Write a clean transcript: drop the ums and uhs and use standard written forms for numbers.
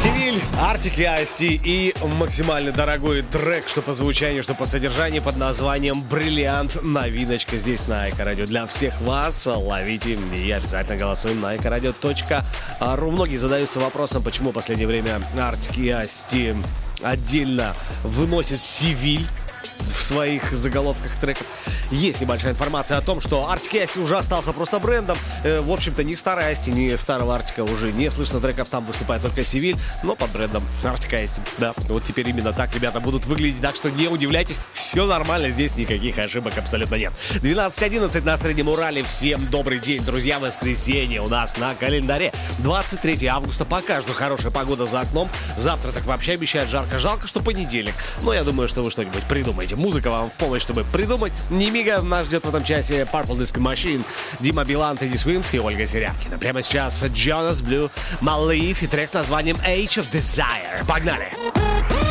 Севиль, Артик и Асти и максимально дорогой трек, что по звучанию, что по содержанию, под названием «Бриллиант». Новиночка здесь на Эко-радио. Для всех вас ловите и обязательно голосуем на ecoradio.ru. Многие задаются вопросом, почему в последнее время Артик и Асти отдельно выносят Севиль в своих заголовках треков. Есть небольшая информация о том, что Артик и Асти уже остался просто брендом. В общем-то, ни старой Асти, ни старого Артика уже не слышно треков. Там выступает только Севиль, но под брендом Артик и Асти. Да, вот теперь именно так ребята будут выглядеть. Так что не удивляйтесь, все нормально, здесь никаких ошибок абсолютно нет. 12:11 на Среднем Урале. Всем добрый день, друзья. Воскресенье у нас на календаре. 23 августа. Пока что хорошая погода за окном. Завтра так вообще обещают жарко. Жалко, что понедельник. Но я думаю, что вы что-нибудь придумаете. Музыка вам в помощь, чтобы придумать. Немига нас ждет в этом часе Purple Disco Machine, Дима Билан, Тедди Свимс и Ольга Серябкина. Прямо сейчас Jonas Blue, Malif и трек с названием Age of Desire. Погнали!